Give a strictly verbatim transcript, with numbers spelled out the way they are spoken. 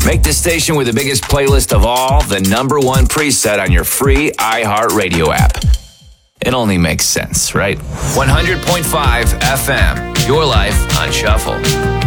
Make the station with the biggest playlist of all the number one preset on your free iHeartRadio app. It only makes sense, right? one hundred point five F M, your life on shuffle.